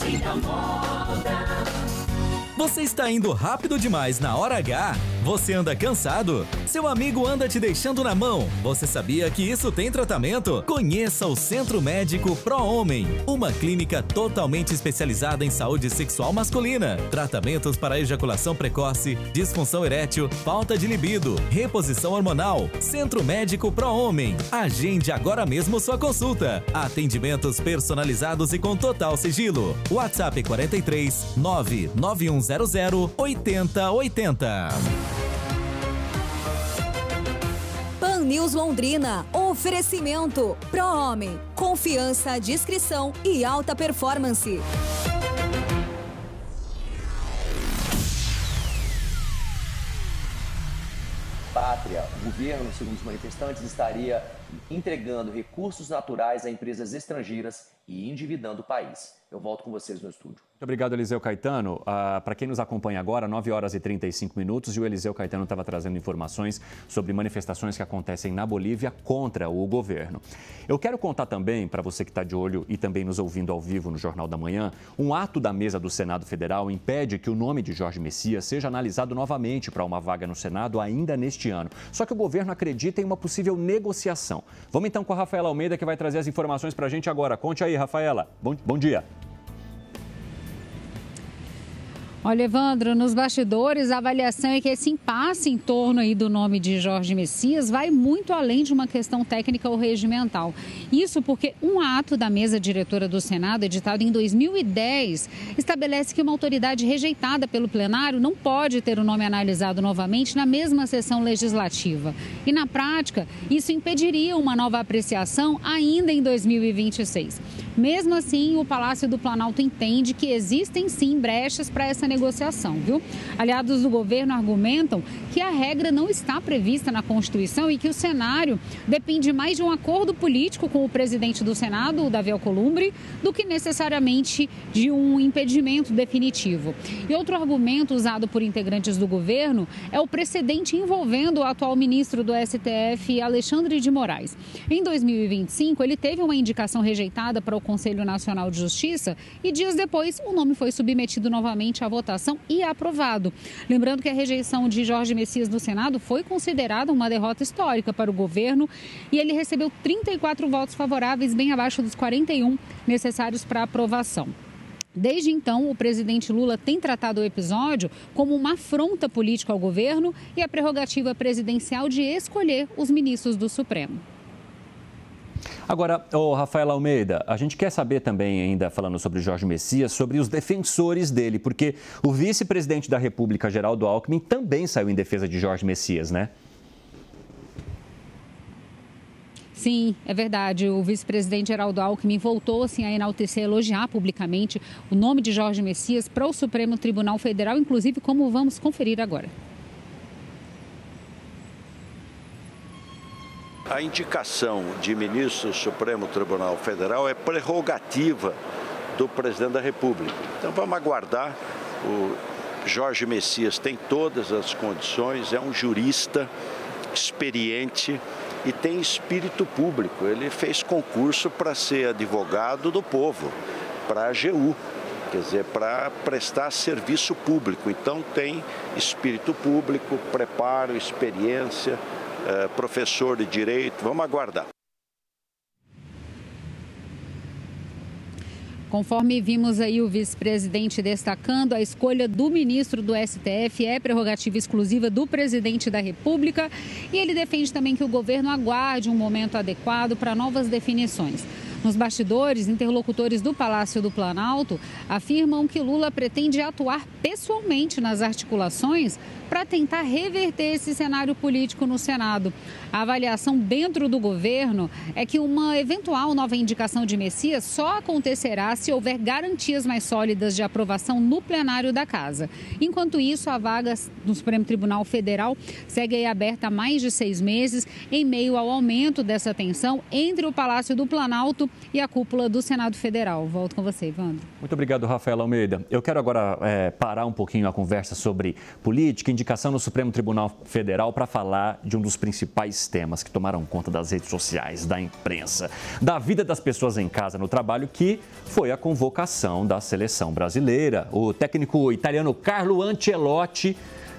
S18: Você está indo rápido demais na hora H? Você anda cansado? Seu amigo anda te deixando na mão? Você sabia que isso tem tratamento? Conheça o Centro Médico Pro Homem, uma clínica totalmente especializada em saúde sexual masculina. Tratamentos para ejaculação precoce, disfunção erétil, falta de libido, reposição hormonal. Centro Médico Pro Homem. Agende agora mesmo sua consulta. Atendimentos personalizados e com total sigilo. WhatsApp 43 99100 8080.
S19: Pan News Londrina. Oferecimento Pro Homem. Confiança, discrição e alta performance.
S20: Pátria, o governo, segundo os manifestantes, estaria entregando recursos naturais a empresas estrangeiras e endividando o país. Eu volto com vocês no estúdio.
S7: Muito obrigado, Eliseu Caetano. Para quem nos acompanha agora, 9h35 e o Eliseu Caetano estava trazendo informações sobre manifestações que acontecem na Bolívia contra o governo. Eu quero contar também, para você que está de olho e também nos ouvindo ao vivo no Jornal da Manhã, um ato da mesa do Senado Federal impede que o nome de Jorge Messias seja analisado novamente para uma vaga no Senado ainda neste ano. Só que o governo acredita em uma possível negociação. Vamos então com a Rafaela Almeida, que vai trazer as informações para a gente agora. Conte aí, Rafaela. Bom dia.
S5: Olha, Evandro, nos bastidores, a avaliação é que esse impasse em torno aí do nome de Jorge Messias vai muito além de uma questão técnica ou regimental. Isso porque um ato da mesa diretora do Senado, editado em 2010, estabelece que uma autoridade rejeitada pelo plenário não pode ter o nome analisado novamente na mesma sessão legislativa. E, na prática, isso impediria uma nova apreciação ainda em 2026. Mesmo assim, o Palácio do Planalto entende que existem sim brechas para essa negociação, viu? Aliados do governo argumentam que a regra não está prevista na Constituição e que o cenário depende mais de um acordo político com o presidente do Senado, o Davi Alcolumbre, do que necessariamente de um impedimento definitivo. E outro argumento usado por integrantes do governo é o precedente envolvendo o atual ministro do STF, Alexandre de Moraes. Em 2025, ele teve uma indicação rejeitada para o Conselho Nacional de Justiça e dias depois o nome foi submetido novamente à votação e aprovado. Lembrando que a rejeição de Jorge Messias do Senado foi considerada uma derrota histórica para o governo e ele recebeu 34 votos favoráveis, bem abaixo dos 41 necessários para aprovação. Desde então, o presidente Lula tem tratado o episódio como uma afronta política ao governo e a prerrogativa presidencial de escolher os ministros do Supremo.
S7: Agora, Rafael Almeida, a gente quer saber também, ainda falando sobre Jorge Messias, sobre os defensores dele, porque o vice-presidente da República, Geraldo Alckmin, também saiu em defesa de Jorge Messias, né?
S5: Sim, é verdade. O vice-presidente Geraldo Alckmin voltou assim, a enaltecer, elogiar publicamente o nome de Jorge Messias para o Supremo Tribunal Federal, inclusive como vamos conferir agora.
S21: A indicação de ministro do Supremo Tribunal Federal é prerrogativa do presidente da República. Então vamos aguardar. O Jorge Messias tem todas as condições, é um jurista experiente e tem espírito público. Ele fez concurso para ser advogado do povo, para a AGU, quer dizer, para prestar serviço público. Então tem espírito público, preparo, experiência, professor de direito. Vamos aguardar.
S5: Conforme vimos aí o vice-presidente destacando, a escolha do ministro do STF é prerrogativa exclusiva do presidente da República e ele defende também que o governo aguarde um momento adequado para novas definições. Nos bastidores, interlocutores do Palácio do Planalto afirmam que Lula pretende atuar pessoalmente nas articulações para tentar reverter esse cenário político no Senado. A avaliação dentro do governo é que uma eventual nova indicação de Messias só acontecerá se houver garantias mais sólidas de aprovação no plenário da Casa. Enquanto isso, a vaga no Supremo Tribunal Federal segue aí aberta há mais de 6 meses, em meio ao aumento dessa tensão entre o Palácio do Planalto e a cúpula do Senado Federal. Volto com você, Evandro.
S7: Muito obrigado, Rafael Almeida. Eu quero agora parar um pouquinho a conversa sobre política, indicação no Supremo Tribunal Federal para falar de um dos principais temas que tomaram conta das redes sociais, da imprensa, da vida das pessoas em casa, no trabalho, que foi a convocação da seleção brasileira. O técnico italiano Carlo Ancelotti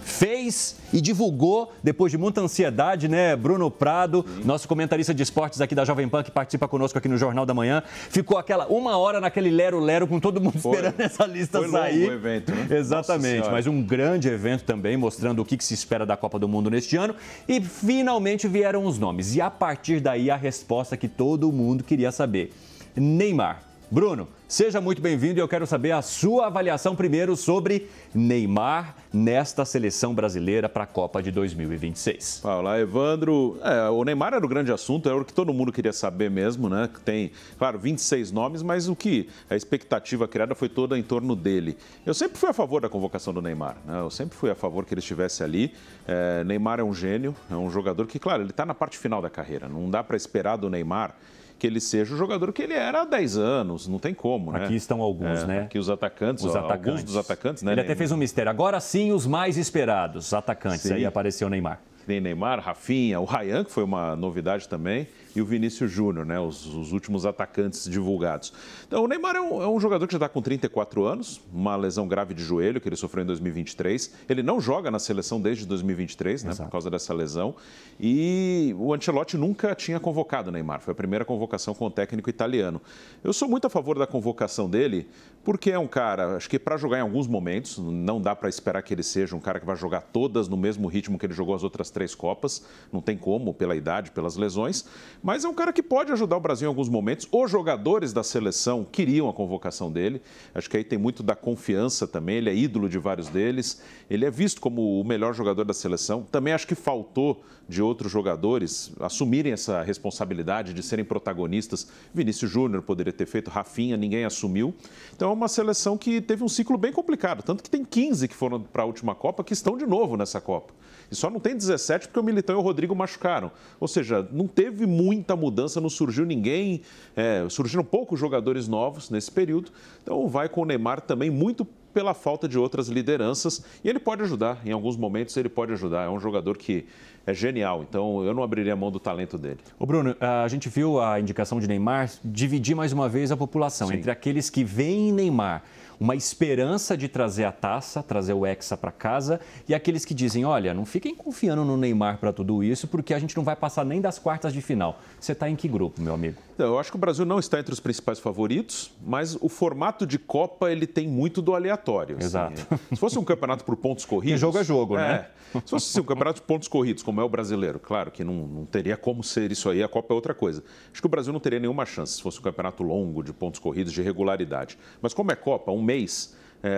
S7: fez e divulgou, depois de muita ansiedade, né? Bruno Prado, nosso comentarista de esportes aqui da Jovem Pan, que participa conosco aqui no Jornal da Manhã, ficou aquela 1 hora naquele lero-lero com todo mundo esperando essa lista sair.
S22: Foi longo o evento, né?
S7: Exatamente, mas um grande evento também, mostrando o que se espera da Copa do Mundo neste ano. E finalmente vieram os nomes. E a partir daí a resposta que todo mundo queria saber. Neymar. Bruno, seja muito bem-vindo e eu quero saber a sua avaliação primeiro sobre Neymar nesta seleção brasileira para a Copa de 2026.
S22: Olá, Evandro. O Neymar era o grande assunto, era o que todo mundo queria saber mesmo, né? Tem, claro, 26 nomes, mas o que a expectativa criada foi toda em torno dele. Eu sempre fui a favor da convocação do Neymar, né? Eu sempre fui a favor que ele estivesse ali. Neymar é um gênio, é um jogador que, claro, ele está na parte final da carreira. Não dá para esperar do Neymar que ele seja o jogador que ele era há 10 anos, não tem como, né?
S7: Aqui estão alguns, né?
S22: Aqui os atacantes, alguns dos atacantes, né?
S7: Ele até fez um mistério. Agora sim, os mais esperados, atacantes. Sim. Aí apareceu o Neymar.
S22: Tem Neymar, Rafinha, o Ryan, que foi uma novidade também, e o Vinícius Júnior, né, os últimos atacantes divulgados. Então, o Neymar é um jogador que já está com 34 anos, uma lesão grave de joelho que ele sofreu em 2023. Ele não joga na seleção desde 2023, né, por causa dessa lesão. E o Ancelotti nunca tinha convocado o Neymar, foi a primeira convocação com o técnico italiano. Eu sou muito a favor da convocação dele, porque é um cara, acho que para jogar em alguns momentos, não dá para esperar que ele seja um cara que vai jogar todas no mesmo ritmo que ele jogou as outras 3 Copas, não tem como, pela idade, pelas lesões, mas é um cara que pode ajudar o Brasil em alguns momentos. Os jogadores da seleção queriam a convocação dele, acho que aí tem muito da confiança também, ele é ídolo de vários deles, ele é visto como o melhor jogador da seleção. Também acho que faltou de outros jogadores assumirem essa responsabilidade de serem protagonistas. Vinícius Júnior poderia ter feito, Rafinha, ninguém assumiu. Então é uma seleção que teve um ciclo bem complicado, tanto que tem 15 que foram para a última Copa que estão de novo nessa Copa. E só não tem 17 porque o Militão e o Rodrigo machucaram. Ou seja, não teve muita mudança, não surgiu ninguém, surgiram poucos jogadores novos nesse período. Então vai com o Neymar também muito pela falta de outras lideranças. E ele pode ajudar, em alguns momentos ele pode ajudar. É um jogador que é genial, então eu não abriria a mão do talento dele.
S7: Ô Bruno, a gente viu a indicação de Neymar dividir mais uma vez a população. Sim. Entre aqueles que veem em Neymar uma esperança de trazer a taça, trazer o Hexa para casa, e aqueles que dizem, olha, não fiquem confiando no Neymar para tudo isso, porque a gente não vai passar nem das quartas de final. Você está em que grupo, meu amigo?
S22: Então, eu acho que o Brasil não está entre os principais favoritos, mas o formato de Copa ele tem muito do aleatório.
S7: Exato.
S22: Assim. Se fosse um campeonato por pontos corridos...
S7: Que jogo é jogo, né?
S22: Se fosse um campeonato de pontos corridos, como é o brasileiro, claro que não teria como ser isso aí, a Copa é outra coisa. Acho que o Brasil não teria nenhuma chance se fosse um campeonato longo, de pontos corridos, de regularidade. Mas como é Copa, um mês...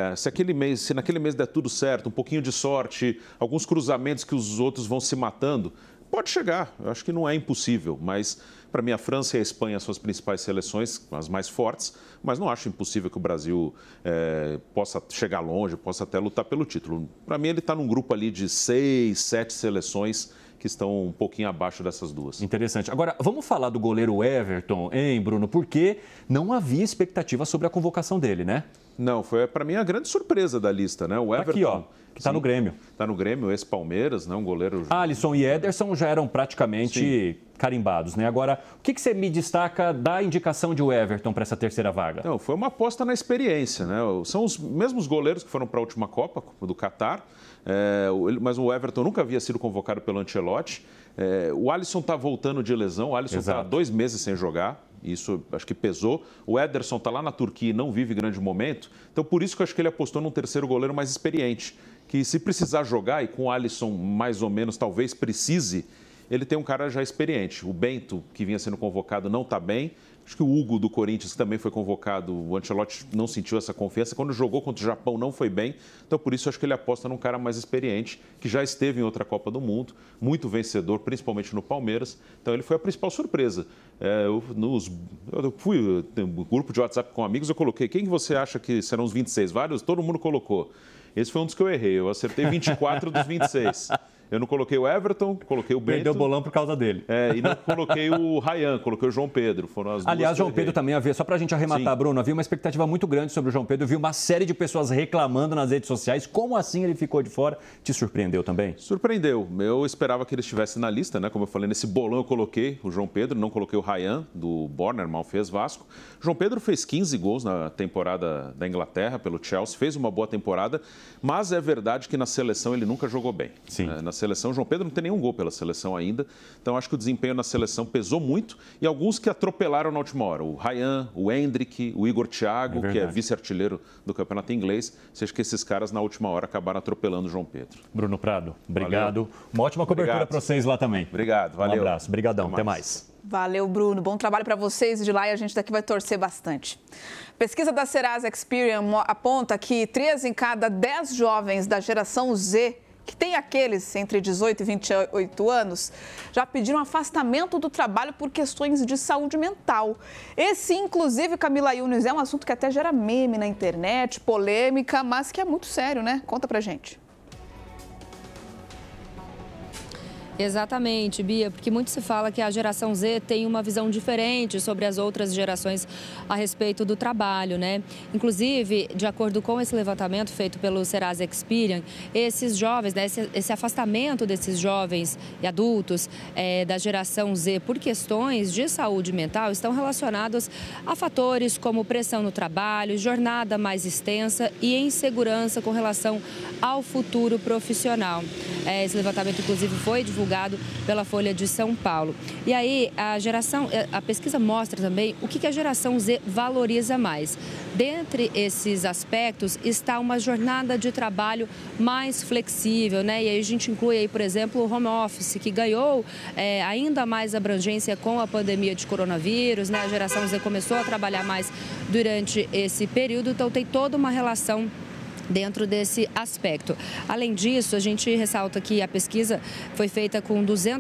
S22: Se naquele mês der tudo certo, um pouquinho de sorte, alguns cruzamentos que os outros vão se matando, pode chegar. Eu acho que não é impossível, mas para mim a França e a Espanha são as principais seleções, as mais fortes, mas não acho impossível que o Brasil possa chegar longe, possa até lutar pelo título. Para mim ele está num grupo ali de 6, 7 seleções que estão um pouquinho abaixo dessas duas.
S7: Interessante. Agora, vamos falar do goleiro Everton, hein, Bruno? Porque não havia expectativa sobre a convocação dele, né?
S22: Não, foi para mim a grande surpresa da lista, né? O Everton,
S7: aqui, ó, que está no Grêmio.
S22: Está no Grêmio, ex-Palmeiras, né? Um goleiro...
S7: Alisson e Ederson já eram praticamente carimbados, né? Agora, o que você me destaca da indicação de Everton para essa terceira vaga?
S22: Não, foi uma aposta na experiência, né? São os mesmos goleiros que foram para a última Copa do Catar, mas o Everton nunca havia sido convocado pelo Ancelotti. O Alisson está voltando de lesão, o Alisson está 2 meses sem jogar. Isso acho que pesou. O Ederson está lá na Turquia e não vive grande momento. Então, por isso que eu acho que ele apostou num terceiro goleiro mais experiente. Que se precisar jogar, e com o Alisson mais ou menos talvez precise, ele tem um cara já experiente. O Bento, que vinha sendo convocado, não está bem. Acho que o Hugo do Corinthians, que também foi convocado, o Ancelotti não sentiu essa confiança. Quando jogou contra o Japão, não foi bem. Então, por isso, acho que ele aposta num cara mais experiente, que já esteve em outra Copa do Mundo, muito vencedor, principalmente no Palmeiras. Então, ele foi a principal surpresa. Eu fui no grupo de WhatsApp com amigos, eu coloquei, quem você acha que serão os 26? Vários, todo mundo colocou. Esse foi um dos que eu errei, eu acertei 24 dos 26. Eu não coloquei o Everton, coloquei o Bento.
S7: Perdeu o bolão por causa dele.
S22: E não coloquei o Ryan, coloquei o João Pedro. Foram as duas.
S7: Aliás, João Pedro também havia, só para a gente arrematar, Sim. Bruno, havia uma expectativa muito grande sobre o João Pedro. Eu vi uma série de pessoas reclamando nas redes sociais. Como assim ele ficou de fora? Te surpreendeu também?
S22: Surpreendeu. Eu esperava que ele estivesse na lista, né? Como eu falei, nesse bolão eu coloquei o João Pedro, não coloquei o Ryan, do Borner, Malfez Vasco. O João Pedro fez 15 gols na temporada da Inglaterra pelo Chelsea, fez uma boa temporada, mas é verdade que na seleção ele nunca jogou bem.
S7: Sim.
S22: Na seleção, o João Pedro não tem nenhum gol pela seleção ainda, então acho que o desempenho na seleção pesou muito e alguns que atropelaram na última hora, o Ryan, o Hendrick, o Igor Thiago, que é vice-artilheiro do campeonato inglês, seja que esses caras na última hora acabaram atropelando o João Pedro.
S7: Bruno Prado, obrigado. Valeu. Uma ótima cobertura para vocês lá também.
S22: Obrigado, valeu.
S7: Um abraço, brigadão, até mais.
S4: Valeu, Bruno. Bom trabalho para vocês e de lá e a gente daqui vai torcer bastante. Pesquisa da Serasa Experian aponta que 3 em cada 10 jovens da geração Z, que tem aqueles entre 18 e 28 anos, já pediram afastamento do trabalho por questões de saúde mental. Esse, inclusive, Camila Yunes, é um assunto que até gera meme na internet, polêmica, mas que é muito sério, né? Conta pra gente.
S1: Exatamente, Bia, porque muito se fala que a geração Z tem uma visão diferente sobre as outras gerações a respeito do trabalho, né? Inclusive, de acordo com esse levantamento feito pelo Serasa Experian, esses jovens, né, esse afastamento desses jovens e adultos da geração Z por questões de saúde mental estão relacionados a fatores como pressão no trabalho, jornada mais extensa e insegurança com relação ao futuro profissional. Esse levantamento, inclusive, foi divulgado divulgado pela Folha de São Paulo. E aí a pesquisa mostra também o que a geração Z valoriza mais. Dentre esses aspectos está uma jornada de trabalho mais flexível, né? E aí a gente inclui aí, por exemplo, o home office, que ganhou ainda mais abrangência com a pandemia de coronavírus, né? A geração Z começou a trabalhar mais durante esse período, então tem toda uma relação dentro desse aspecto. Além disso, a gente ressalta que a pesquisa foi feita com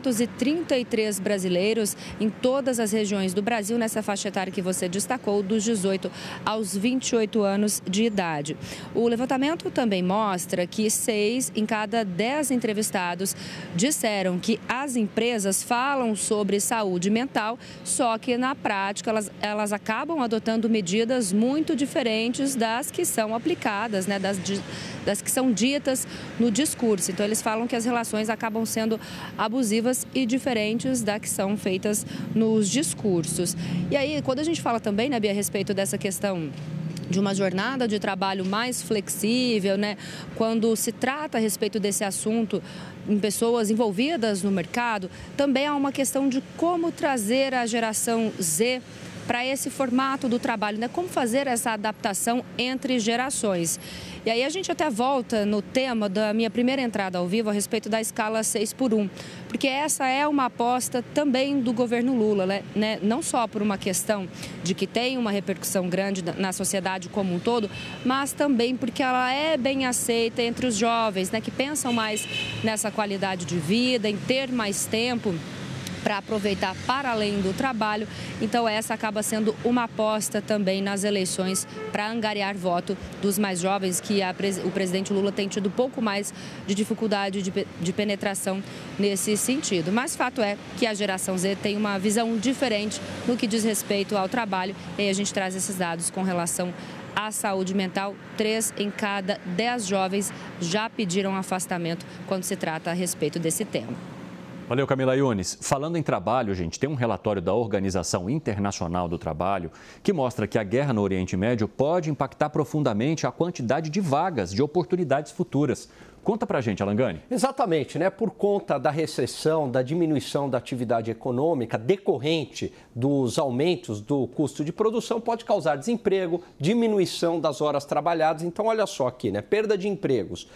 S1: 233 brasileiros em todas as regiões do Brasil, nessa faixa etária que você destacou, dos 18 aos 28 anos de idade. O levantamento também mostra que 6 em cada 10 entrevistados disseram que as empresas falam sobre saúde mental, só que na prática elas acabam adotando medidas muito diferentes das que são aplicadas, né, das que são ditas no discurso. Então, eles falam que as relações acabam sendo abusivas e diferentes das que são feitas nos discursos. E aí, quando a gente fala também, né, Bia, a respeito dessa questão de uma jornada de trabalho mais flexível, né? Quando se trata a respeito desse assunto em pessoas envolvidas no mercado, também há uma questão de como trazer a geração Z para esse formato do trabalho, né? Como fazer essa adaptação entre gerações. E aí a gente até volta no tema da minha primeira entrada ao vivo a respeito da escala 6x1, porque essa é uma aposta também do governo Lula, né? Não só por uma questão de que tem uma repercussão grande na sociedade como um todo, mas também porque ela é bem aceita entre os jovens, né? Que pensam mais nessa qualidade de vida, em ter mais tempo para aproveitar para além do trabalho. Então, essa acaba sendo uma aposta também nas eleições para angariar voto dos mais jovens, que o presidente Lula tem tido um pouco mais de dificuldade de penetração nesse sentido. Mas fato é que a geração Z tem uma visão diferente no que diz respeito ao trabalho, e aí a gente traz esses dados com relação à saúde mental. 3 em cada 10 jovens já pediram afastamento quando se trata a respeito desse tema.
S7: Valeu, Camila Yunes. Falando em trabalho, gente, tem um relatório da Organização Internacional do Trabalho que mostra que a guerra no Oriente Médio pode impactar profundamente a quantidade de vagas, de oportunidades futuras. Conta pra gente, Alangani.
S3: Exatamente, né? Por conta da recessão, da diminuição da atividade econômica decorrente dos aumentos do custo de produção, pode causar desemprego, diminuição das horas trabalhadas. Então, olha só aqui, né? Perda de empregos